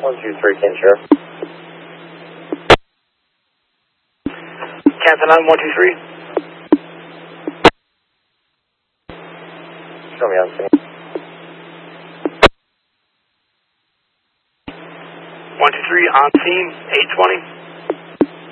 123, Ken Sheriff. Captain 9123. Show me on scene. 123 on scene, 820.